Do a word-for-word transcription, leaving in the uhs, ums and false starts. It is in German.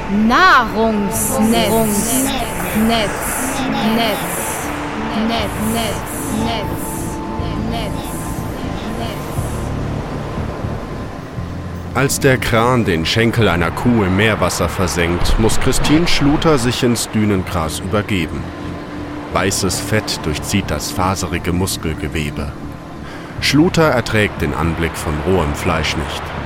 Nahrungsnetz. Netz. Netz. Netz. Netz. Netz. Netz. Als der Kran den Schenkel einer Kuh im Meerwasser versenkt, muss Christine Schluter sich ins Dünengras übergeben. Weißes Fett durchzieht das faserige Muskelgewebe. Schluter erträgt den Anblick von rohem Fleisch nicht.